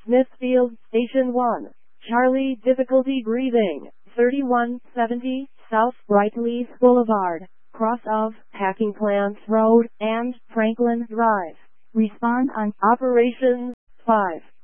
Smithfield, Station 1. Charlie, difficulty breathing, 3170 South Brightleaf Boulevard, cross of Packing Plants Road and Franklin Drive. Respond on Operations 5.